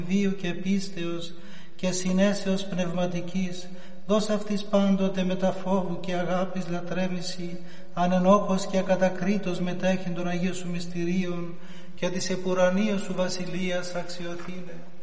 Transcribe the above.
βίου και πίστεως και συνέσεως πνευματικής, δώσ' αυτής πάντοτε με τα φόβου και αγάπης λατρεύηση, ανενόχως και ακατακρίτως μετέχει των Αγίων σου μυστηρίων και της επουρανίου σου βασιλείας αξιοθήνε.